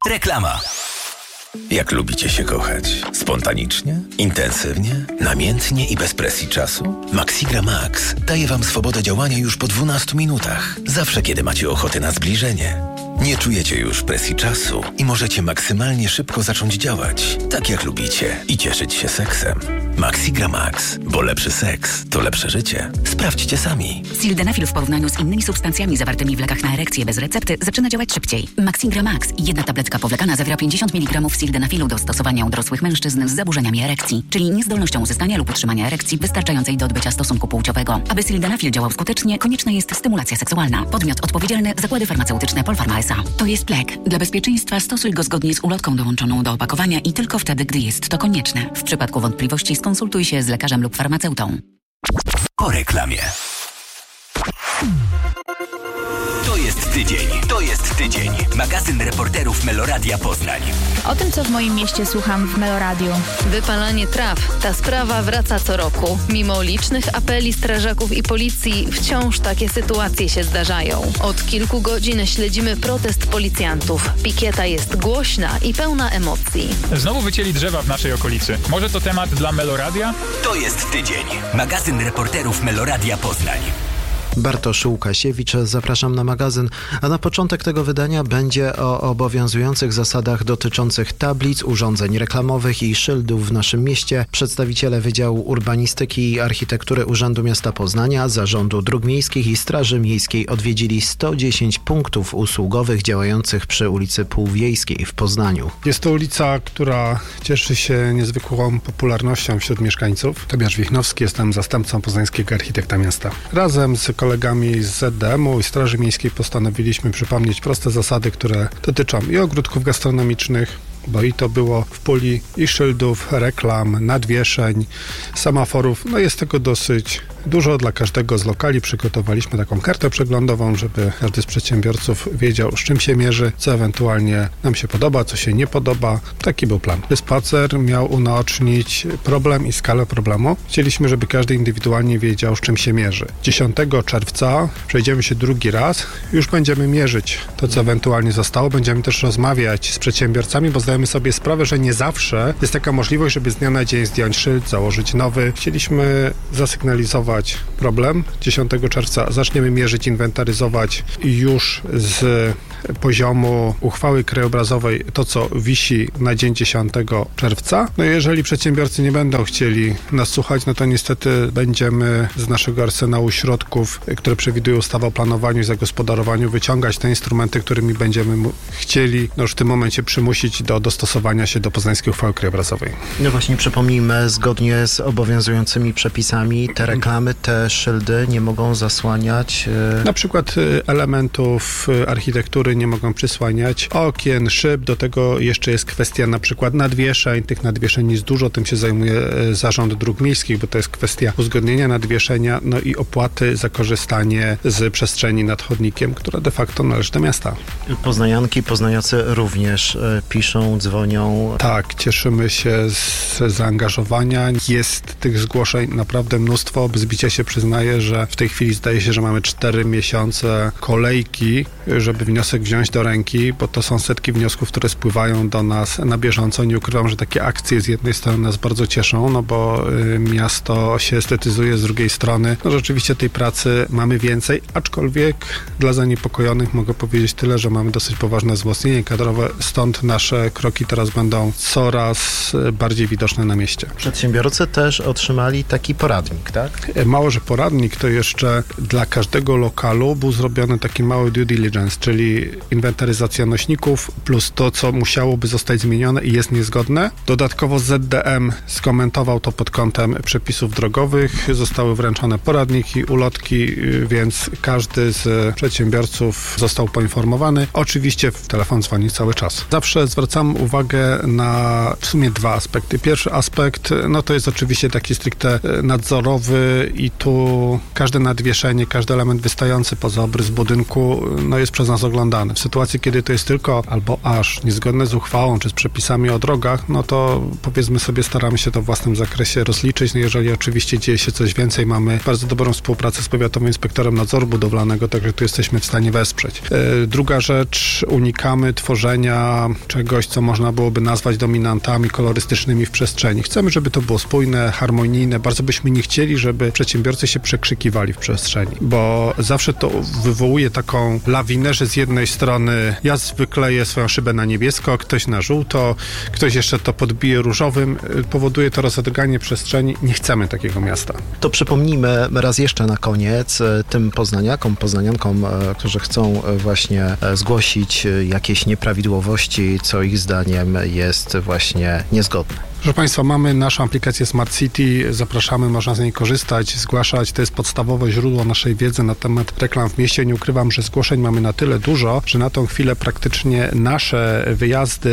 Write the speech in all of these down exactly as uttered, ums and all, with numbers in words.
Reklama. Jak lubicie się kochać? Spontanicznie? Intensywnie? Namiętnie i bez presji czasu? Maxigra Max daje Wam swobodę działania już po dwunastu minutach. Zawsze, kiedy macie ochotę na zbliżenie. Nie czujecie już presji czasu i możecie maksymalnie szybko zacząć działać, tak jak lubicie, i cieszyć się seksem. Maxigra Max, bo lepszy seks to lepsze życie. Sprawdźcie sami. Sildenafil w porównaniu z innymi substancjami zawartymi w lekach na erekcję bez recepty zaczyna działać szybciej. Maxigra Max, jedna tabletka powlekana zawiera pięćdziesiąt miligramów sildenafilu do stosowania u dorosłych mężczyzn z zaburzeniami erekcji, czyli niezdolnością uzyskania lub utrzymania erekcji wystarczającej do odbycia stosunku płciowego. Aby sildenafil działał skutecznie, konieczna jest stymulacja seksualna. Podmiot odpowiedzialny: zakłady farmaceutyczne Polpharma S A. To jest lek. Dla bezpieczeństwa stosuj go zgodnie z ulotką dołączoną do opakowania i tylko wtedy, gdy jest to konieczne. W przypadku wątpliwości skonsultuj się z lekarzem lub farmaceutą. Po reklamie. To jest tydzień. To jest tydzień. Magazyn reporterów Meloradia Poznań. O tym, co w moim mieście słucham w Meloradiu. Wypalanie traw. Ta sprawa wraca co roku. Mimo licznych apeli strażaków i policji, wciąż takie sytuacje się zdarzają. Od kilku godzin śledzimy protest policjantów. Pikieta jest głośna i pełna emocji. Znowu wycięli drzewa w naszej okolicy. Może to temat dla Meloradia? To jest tydzień. Magazyn reporterów Meloradia Poznań. Bartosz Łukasiewicz, zapraszam na magazyn, a na początek tego wydania będzie o obowiązujących zasadach dotyczących tablic, urządzeń reklamowych i szyldów w naszym mieście. Przedstawiciele Wydziału Urbanistyki i Architektury Urzędu Miasta Poznania, Zarządu Dróg Miejskich i Straży Miejskiej odwiedzili sto dziesięć punktów usługowych działających przy ulicy Półwiejskiej w Poznaniu. Jest to ulica, która cieszy się niezwykłą popularnością wśród mieszkańców. Tobiasz Wichnowski, jestem zastępcą poznańskiego architekta miasta. Razem z kolegami z Z D M u i Straży Miejskiej postanowiliśmy przypomnieć proste zasady, które dotyczą i ogródków gastronomicznych, bo i to było w puli, i szyldów, reklam, nadwieszeń, semaforów. No jest tego dosyć dużo dla każdego z lokali. Przygotowaliśmy taką kartę przeglądową, żeby każdy z przedsiębiorców wiedział, z czym się mierzy, co ewentualnie nam się podoba, co się nie podoba. Taki był plan. Spacer miał unaocznić problem i skalę problemu. Chcieliśmy, żeby każdy indywidualnie wiedział, z czym się mierzy. dziesiątego czerwca przejdziemy się drugi raz. Już będziemy mierzyć to, co ewentualnie zostało. Będziemy też rozmawiać z przedsiębiorcami, bo zdajemy sobie sprawę, że nie zawsze jest taka możliwość, żeby z dnia na dzień zdjąć szyld, założyć nowy. Chcieliśmy zasygnalizować problem. dziesiątego czerwca zaczniemy mierzyć, inwentaryzować już z poziomu uchwały krajobrazowej to, co wisi na dzień dziesiątego czerwca. No jeżeli przedsiębiorcy nie będą chcieli nas słuchać, no to niestety będziemy z naszego arsenału środków, które przewiduje ustawa o planowaniu i zagospodarowaniu, wyciągać te instrumenty, którymi będziemy chcieli no już w tym momencie przymusić do dostosowania się do poznańskiej uchwały krajobrazowej. No właśnie, przypomnijmy, zgodnie z obowiązującymi przepisami te reklamy, te szyldy nie mogą zasłaniać... Yy... Na przykład elementów architektury nie mogą przysłaniać okien, szyb, do tego jeszcze jest kwestia na przykład nadwieszeń. Tych nadwieszeń jest dużo, tym się zajmuje Zarząd Dróg Miejskich, bo to jest kwestia uzgodnienia nadwieszenia, no i opłaty za korzystanie z przestrzeni nad chodnikiem, która de facto należy do miasta. Poznanianki, poznaniacy również y, piszą, dzwonią. Tak, cieszymy się z zaangażowania. Jest tych zgłoszeń naprawdę mnóstwo. Bez bicia się przyznaję, że w tej chwili zdaje się, że mamy cztery miesiące kolejki, żeby wniosek wziąć do ręki, bo to są setki wniosków, które spływają do nas na bieżąco. Nie ukrywam, że takie akcje z jednej strony nas bardzo cieszą, no bo y, miasto się estetyzuje, z drugiej strony no rzeczywiście tej pracy mamy więcej, aczkolwiek dla zaniepokojonych mogę powiedzieć tyle, że mamy dosyć poważne wzmocnienie kadrowe, stąd nasze kroki teraz będą coraz bardziej widoczne na mieście. Przedsiębiorcy też otrzymali taki poradnik, tak? Mało, że poradnik, to jeszcze dla każdego lokalu był zrobiony taki mały due diligence, czyli inwentaryzacja nośników plus to, co musiałoby zostać zmienione i jest niezgodne. Dodatkowo Z D M skomentował to pod kątem przepisów drogowych. Zostały wręczone poradniki, ulotki, więc każdy z przedsiębiorców został poinformowany. Oczywiście telefon dzwoni cały czas. Zawsze zwracam uwagę na w sumie dwa aspekty. Pierwszy aspekt, no to jest oczywiście taki stricte nadzorowy i tu każde nadwieszenie, każdy element wystający poza obrys budynku no jest przez nas oglądany. W sytuacji, kiedy to jest tylko albo aż niezgodne z uchwałą czy z przepisami o drogach, no to powiedzmy sobie, staramy się to w własnym zakresie rozliczyć. No jeżeli oczywiście dzieje się coś więcej, mamy bardzo dobrą współpracę z powiatowym inspektorem nadzoru budowlanego, także tu jesteśmy w stanie wesprzeć. Yy, druga rzecz, unikamy tworzenia czegoś, co można byłoby nazwać dominantami kolorystycznymi w przestrzeni. Chcemy, żeby to było spójne, harmonijne. Bardzo byśmy nie chcieli, żeby przedsiębiorcy się przekrzykiwali w przestrzeni, bo zawsze to wywołuje taką lawinę, że z jednej strony ja wykleję swoją szybę na niebiesko, ktoś na żółto, ktoś jeszcze to podbije różowym. Powoduje to rozedrganie przestrzeni. Nie chcemy takiego miasta. To przypomnijmy raz jeszcze na koniec tym poznaniakom, poznaniankom, którzy chcą właśnie zgłosić jakieś nieprawidłowości, co ich zdaniem jest właśnie niezgodne. Proszę Państwa, mamy naszą aplikację Smart City, zapraszamy, można z niej korzystać, zgłaszać, to jest podstawowe źródło naszej wiedzy na temat reklam w mieście. Nie ukrywam, że zgłoszeń mamy na tyle dużo, że na tą chwilę praktycznie nasze wyjazdy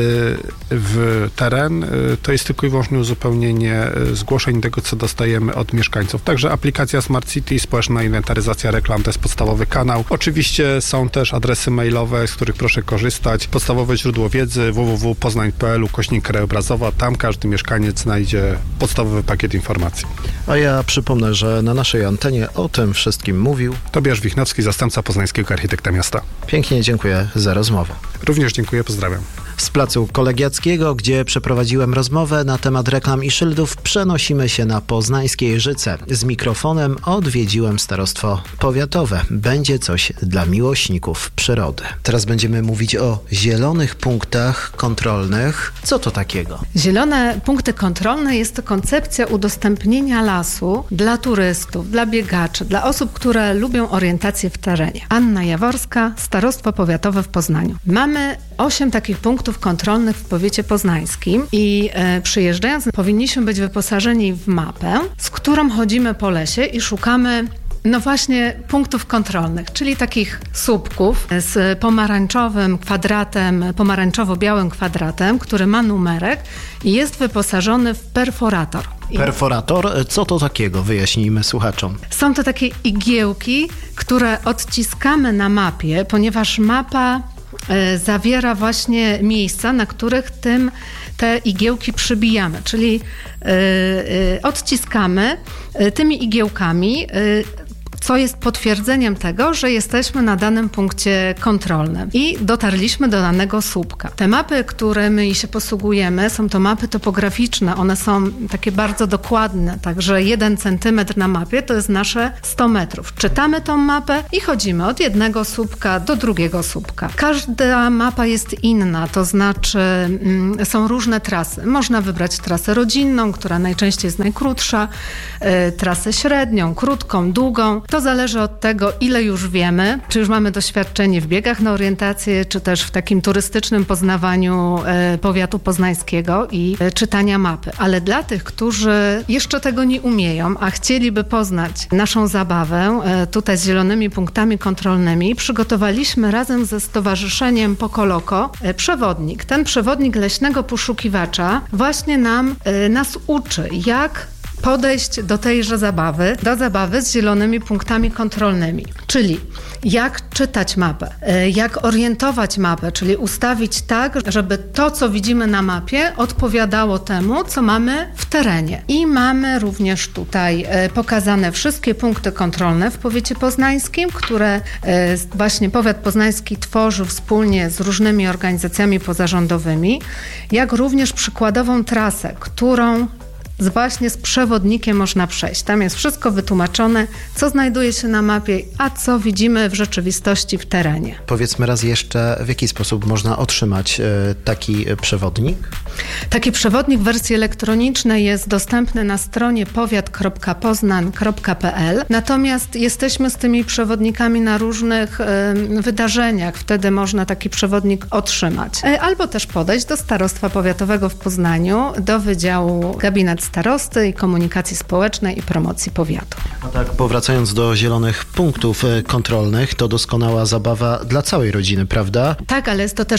w teren to jest tylko i wyłącznie uzupełnienie zgłoszeń tego, co dostajemy od mieszkańców. Także aplikacja Smart City, społeczna inwentaryzacja reklam to jest podstawowy kanał. Oczywiście są też adresy mailowe, z których proszę korzystać. Podstawowe źródło wiedzy w w w kropka poznań kropka p l ukośnik krajobrazowa, tam każdy mieszkaniec znajdzie podstawowy pakiet informacji. A ja przypomnę, że na naszej antenie o tym wszystkim mówił Tobiasz Wichnowski, zastępca poznańskiego architekta miasta. Pięknie dziękuję za rozmowę. Również dziękuję, pozdrawiam. Z Placu Kolegiackiego, gdzie przeprowadziłem rozmowę na temat reklam i szyldów, przenosimy się na poznańskie Jeżyce. Z mikrofonem odwiedziłem starostwo powiatowe. Będzie coś dla miłośników przyrody. Teraz będziemy mówić o zielonych punktach kontrolnych. Co to takiego? Zielone punkty kontrolne jest to koncepcja udostępnienia lasu dla turystów, dla biegaczy, dla osób, które lubią orientację w terenie. Anna Jaworska, Starostwo Powiatowe w Poznaniu. Mamy osiem takich punktów kontrolnych w powiecie poznańskim i e, przyjeżdżając powinniśmy być wyposażeni w mapę, z którą chodzimy po lesie i szukamy no właśnie punktów kontrolnych, czyli takich słupków z pomarańczowym kwadratem, pomarańczowo-białym kwadratem, który ma numerek i jest wyposażony w perforator. Perforator? Co to takiego? Wyjaśnijmy słuchaczom. Są to takie igiełki, które odciskamy na mapie, ponieważ mapa e, zawiera właśnie miejsca, na których tym te igiełki przybijamy, czyli e, e, odciskamy e, tymi igiełkami, e, co jest potwierdzeniem tego, że jesteśmy na danym punkcie kontrolnym i dotarliśmy do danego słupka. Te mapy, którymi się posługujemy, są to mapy topograficzne. One są takie bardzo dokładne, także jeden centymetr na mapie to jest nasze sto metrów. Czytamy tą mapę i chodzimy od jednego słupka do drugiego słupka. Każda mapa jest inna, to znaczy mm, są różne trasy. Można wybrać trasę rodzinną, która najczęściej jest najkrótsza, y, trasę średnią, krótką, długą. To zależy od tego, ile już wiemy, czy już mamy doświadczenie w biegach na orientację, czy też w takim turystycznym poznawaniu e, powiatu poznańskiego i e, czytania mapy. Ale dla tych, którzy jeszcze tego nie umieją, a chcieliby poznać naszą zabawę e, tutaj z zielonymi punktami kontrolnymi, przygotowaliśmy razem ze Stowarzyszeniem Pokoloko e, przewodnik. Ten przewodnik leśnego poszukiwacza właśnie nam, e, nas uczy, jak podejść do tejże zabawy, do zabawy z zielonymi punktami kontrolnymi. Czyli jak czytać mapę, jak orientować mapę, czyli ustawić tak, żeby to, co widzimy na mapie, odpowiadało temu, co mamy w terenie. I mamy również tutaj pokazane wszystkie punkty kontrolne w powiecie poznańskim, które właśnie powiat poznański tworzył wspólnie z różnymi organizacjami pozarządowymi, jak również przykładową trasę, którą Z właśnie z przewodnikiem można przejść. Tam jest wszystko wytłumaczone, co znajduje się na mapie, a co widzimy w rzeczywistości w terenie. Powiedzmy raz jeszcze, w jaki sposób można otrzymać y, taki przewodnik? Taki przewodnik w wersji elektronicznej jest dostępny na stronie powiat kropka poznań kropka p l. Natomiast jesteśmy z tymi przewodnikami na różnych y, wydarzeniach. Wtedy można taki przewodnik otrzymać. Y, albo też podejść do Starostwa Powiatowego w Poznaniu, do Wydziału Gabinet Starosty i Komunikacji Społecznej i Promocji Powiatu. A tak, powracając do zielonych punktów kontrolnych, to doskonała zabawa dla całej rodziny, prawda? Tak, ale jest to też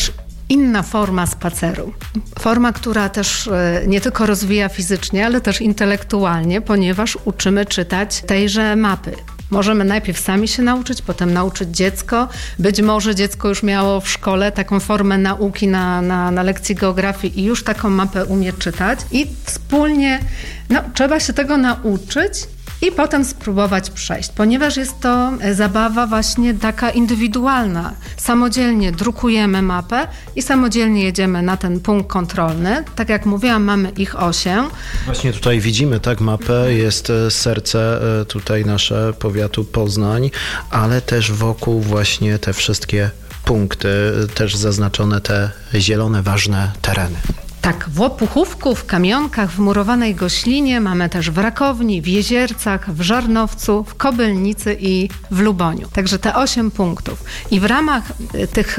inna forma spaceru. Forma, która też nie tylko rozwija fizycznie, ale też intelektualnie, ponieważ uczymy czytać tejże mapy. Możemy najpierw sami się nauczyć, potem nauczyć dziecko. Być może dziecko już miało w szkole taką formę nauki na, na, na lekcji geografii i już taką mapę umie czytać. I wspólnie no, trzeba się tego nauczyć i potem spróbować przejść, ponieważ jest to zabawa właśnie taka indywidualna. Samodzielnie drukujemy mapę i samodzielnie jedziemy na ten punkt kontrolny. Tak jak mówiłam, mamy ich osiem. Właśnie tutaj widzimy tak mapę, jest serce tutaj nasze powiatu Poznań, ale też wokół właśnie te wszystkie punkty, też zaznaczone te zielone, ważne tereny. Tak, w Łopuchówku, w Kamionkach, w Murowanej Goślinie, mamy też w Rakowni, w Jeziercach, w Żarnowcu, w Kobylnicy i w Luboniu. Także te osiem punktów. I w ramach tych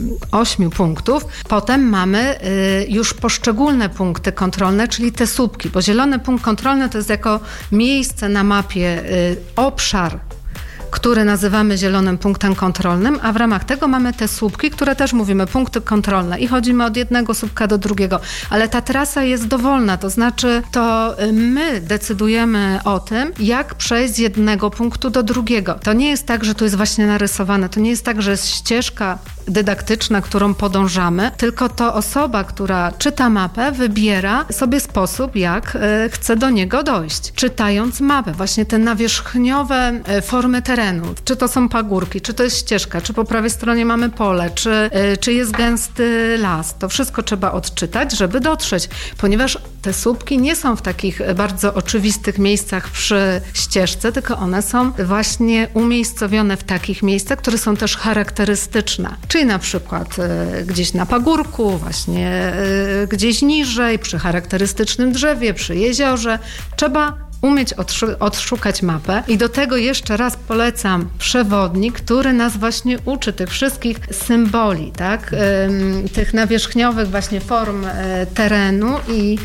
ośmiu punktów potem mamy już poszczególne punkty kontrolne, czyli te słupki, bo zielony punkt kontrolny to jest jako miejsce na mapie obszar, który nazywamy zielonym punktem kontrolnym, a w ramach tego mamy te słupki, które też mówimy punkty kontrolne i chodzimy od jednego słupka do drugiego, ale ta trasa jest dowolna, to znaczy to my decydujemy o tym, jak przejść z jednego punktu do drugiego. To nie jest tak, że tu jest właśnie narysowane, to nie jest tak, że jest ścieżka dydaktyczna, którą podążamy, tylko to osoba, która czyta mapę, wybiera sobie sposób, jak y, chce do niego dojść. Czytając mapę, właśnie te nawierzchniowe y, formy terenu, czy to są pagórki, czy to jest ścieżka, czy po prawej stronie mamy pole, czy, y, czy jest gęsty las. To wszystko trzeba odczytać, żeby dotrzeć, ponieważ te słupki nie są w takich bardzo oczywistych miejscach przy ścieżce, tylko one są właśnie umiejscowione w takich miejscach, które są też charakterystyczne. Czyli na przykład y, gdzieś na pagórku, właśnie y, gdzieś niżej, przy charakterystycznym drzewie, przy jeziorze. Trzeba umieć odszu- odszukać mapę i do tego jeszcze raz polecam przewodnik, który nas właśnie uczy tych wszystkich symboli, tak? Ym, tych nawierzchniowych właśnie form y, terenu i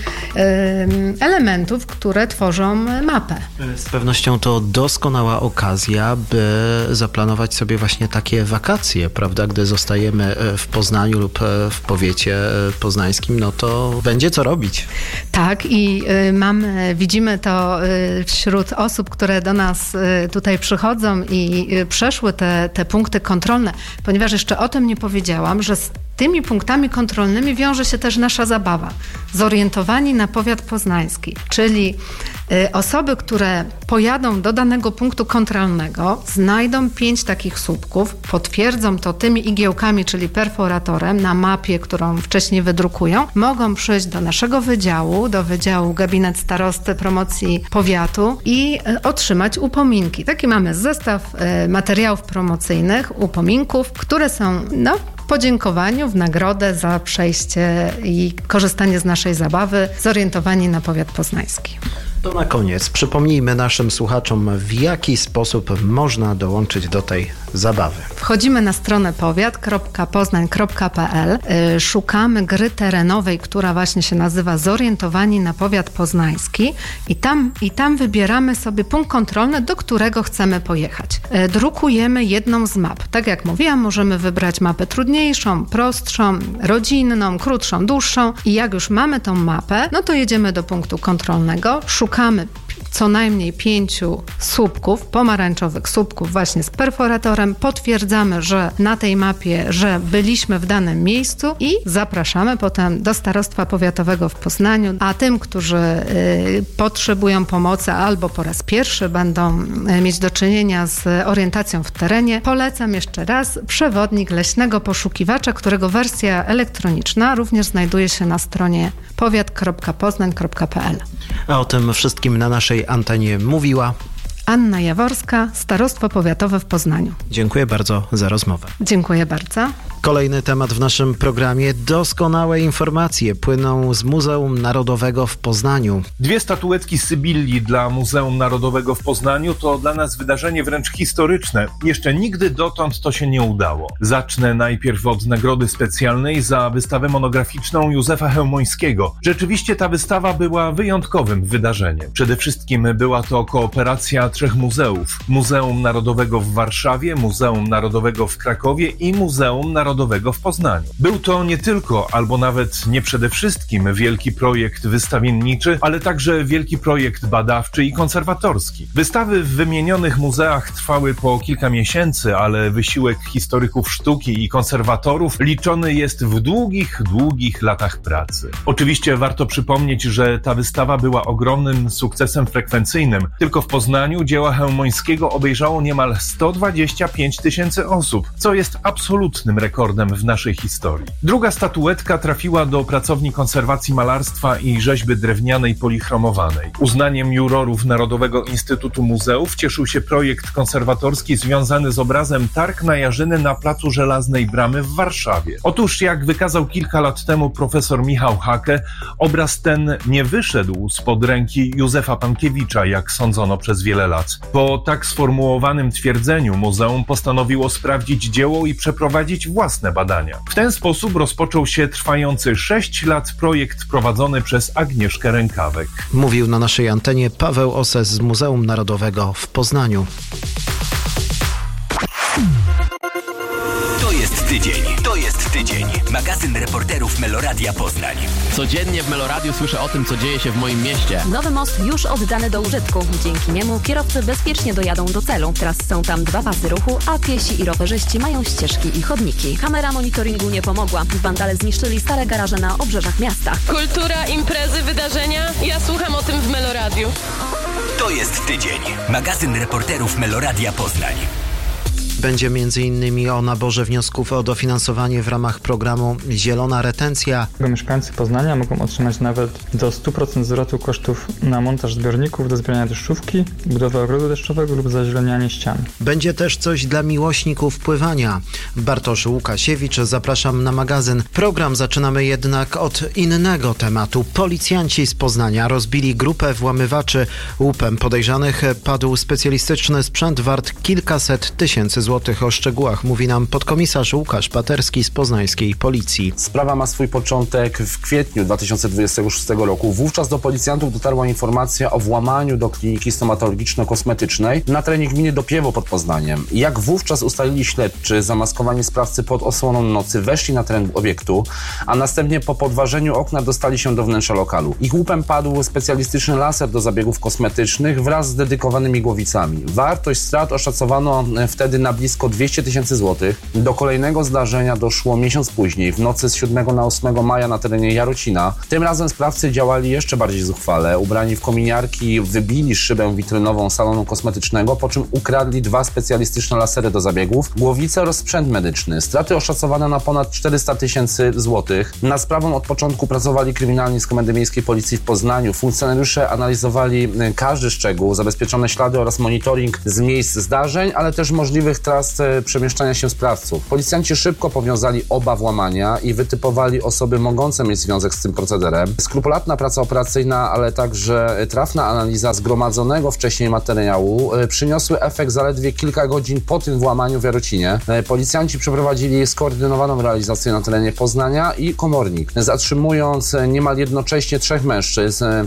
y, elementów, które tworzą mapę. Z pewnością to doskonała okazja, by zaplanować sobie właśnie takie wakacje, prawda? Gdy zostajemy w Poznaniu lub w powiecie poznańskim, no to będzie co robić. Tak i y, mamy, widzimy to wśród osób, które do nas tutaj przychodzą i przeszły te, te punkty kontrolne, ponieważ jeszcze o tym nie powiedziałam, że z tymi punktami kontrolnymi wiąże się też nasza zabawa. Zorientowani na powiat poznański, czyli y, osoby, które pojadą do danego punktu kontrolnego, znajdą pięć takich słupków, potwierdzą to tymi igiełkami, czyli perforatorem na mapie, którą wcześniej wydrukują, mogą przyjść do naszego wydziału, do Wydziału Gabinet Starosty Promocji Powiatu i y, otrzymać upominki. Taki mamy zestaw y, materiałów promocyjnych, upominków, które są, no, podziękowaniu, w nagrodę za przejście i korzystanie z naszej zabawy, zorientowani na powiat poznański. To na koniec przypomnijmy naszym słuchaczom, w jaki sposób można dołączyć do tej zabawy. Wchodzimy na stronę powiat kropka poznań kropka p l, yy, szukamy gry terenowej, która właśnie się nazywa Zorientowani na powiat poznański i tam, i tam wybieramy sobie punkt kontrolny, do którego chcemy pojechać. Yy, drukujemy jedną z map. Tak jak mówiłam, możemy wybrać mapę trudniejszą, prostszą, rodzinną, krótszą, dłuższą i jak już mamy tą mapę, no to jedziemy do punktu kontrolnego, szukamy co najmniej pięciu słupków, pomarańczowych słupków właśnie z perforatorem, potwierdzamy, że na tej mapie, że byliśmy w danym miejscu i zapraszamy potem do Starostwa Powiatowego w Poznaniu, a tym, którzy y, potrzebują pomocy albo po raz pierwszy będą y, mieć do czynienia z orientacją w terenie, polecam jeszcze raz przewodnik leśnego poszukiwacza, którego wersja elektroniczna również znajduje się na stronie powiat kropka poznań kropka p l. A o tym wszystkim na naszej antenie mówiła Anna Jaworska, Starostwo Powiatowe w Poznaniu. Dziękuję bardzo za rozmowę. Dziękuję bardzo. Kolejny temat w naszym programie. Doskonałe informacje płyną z Muzeum Narodowego w Poznaniu. Dwie statuetki Sybilli dla Muzeum Narodowego w Poznaniu to dla nas wydarzenie wręcz historyczne. Jeszcze nigdy dotąd to się nie udało. Zacznę najpierw od nagrody specjalnej za wystawę monograficzną Józefa Chełmońskiego. Rzeczywiście ta wystawa była wyjątkowym wydarzeniem. Przede wszystkim była to kooperacja trzech muzeów. Muzeum Narodowego w Warszawie, Muzeum Narodowego w Krakowie i Muzeum Narodowego Narodowego w Poznaniu. Był to nie tylko, albo nawet nie przede wszystkim wielki projekt wystawienniczy, ale także wielki projekt badawczy i konserwatorski. Wystawy w wymienionych muzeach trwały po kilka miesięcy, ale wysiłek historyków sztuki i konserwatorów liczony jest w długich, długich latach pracy. Oczywiście warto przypomnieć, że ta wystawa była ogromnym sukcesem frekwencyjnym. Tylko w Poznaniu dzieła Chełmońskiego obejrzało niemal sto dwadzieścia pięć tysięcy osób, co jest absolutnym rekordem w naszej historii. Druga statuetka trafiła do pracowni konserwacji malarstwa i rzeźby drewnianej polichromowanej. Uznaniem jurorów Narodowego Instytutu Muzeów cieszył się projekt konserwatorski związany z obrazem Targ na Jarzyny na placu Żelaznej Bramy w Warszawie. Otóż, jak wykazał kilka lat temu profesor Michał Hake, obraz ten nie wyszedł spod ręki Józefa Pankiewicza, jak sądzono przez wiele lat. Po tak sformułowanym twierdzeniu muzeum postanowiło sprawdzić dzieło i przeprowadzić własne badania. W ten sposób rozpoczął się trwający sześć lat projekt prowadzony przez Agnieszkę Rękawek. Mówił na naszej antenie Paweł Oses z Muzeum Narodowego w Poznaniu. To jest tydzień. To jest tydzień. Magazyn reporterów Meloradia Poznań. Codziennie w Meloradiu słyszę o tym, co dzieje się w moim mieście. Nowy most już oddany do użytku. Dzięki niemu kierowcy bezpiecznie dojadą do celu. Teraz są tam dwa pasy ruchu, a piesi i rowerzyści mają ścieżki i chodniki. Kamera monitoringu nie pomogła. Wandale zniszczyli stare garaże na obrzeżach miasta. Kultura, imprezy, wydarzenia. Ja słucham o tym w Meloradiu. To jest tydzień. Magazyn reporterów Meloradia Poznań. Będzie między innymi o naborze wniosków o dofinansowanie w ramach programu Zielona Retencja. Mieszkańcy Poznania mogą otrzymać nawet do stu procent zwrotu kosztów na montaż zbiorników do zbierania deszczówki, budowę ogrodu deszczowego lub zazielenianie ścian. Będzie też coś dla miłośników pływania. Bartosz Łukasiewicz, zapraszam na magazyn. Program zaczynamy jednak od innego tematu. Policjanci z Poznania rozbili grupę włamywaczy. Łupem podejrzanych padł specjalistyczny sprzęt wart kilkaset tysięcy złotych. O szczegółach mówi nam podkomisarz Łukasz Paterski z poznańskiej policji. Sprawa ma swój początek w kwietniu dwa tysiące dwudziestego szóstego roku. Wówczas do policjantów dotarła informacja o włamaniu do kliniki stomatologiczno-kosmetycznej na terenie gminy Dopiewo pod Poznaniem. Jak wówczas ustalili śledczy, zamaskowani sprawcy pod osłoną nocy weszli na teren obiektu, a następnie po podważeniu okna dostali się do wnętrza lokalu. Ich łupem padł specjalistyczny laser do zabiegów kosmetycznych wraz z dedykowanymi głowicami. Wartość strat oszacowano wtedy na blisko dwieście tysięcy złotych. Do kolejnego zdarzenia doszło miesiąc później, w nocy z siódmego na ósmego maja na terenie Jarocina. Tym razem sprawcy działali jeszcze bardziej zuchwale. Ubrani w kominiarki wybili szybę witrynową salonu kosmetycznego, po czym ukradli dwa specjalistyczne lasery do zabiegów, głowicę oraz sprzęt medyczny. Straty oszacowane na ponad czterysta tysięcy złotych. Nad sprawą od początku pracowali kryminalni z Komendy Miejskiej Policji w Poznaniu. Funkcjonariusze analizowali każdy szczegół, zabezpieczone ślady oraz monitoring z miejsc zdarzeń, ale też możliwych tras przemieszczania się sprawców. Policjanci szybko powiązali oba włamania i wytypowali osoby mogące mieć związek z tym procederem. Skrupulatna praca operacyjna, ale także trafna analiza zgromadzonego wcześniej materiału przyniosły efekt zaledwie kilka godzin po tym włamaniu w Jarocinie. Policjanci przeprowadzili skoordynowaną realizację na terenie Poznania i Komornik, zatrzymując niemal jednocześnie trzech mężczyzn,